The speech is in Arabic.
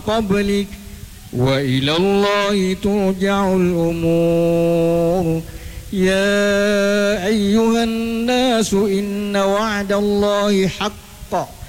قبلك وإلى الله ترجع الأمور. يا أيها الناس إن وعد الله حق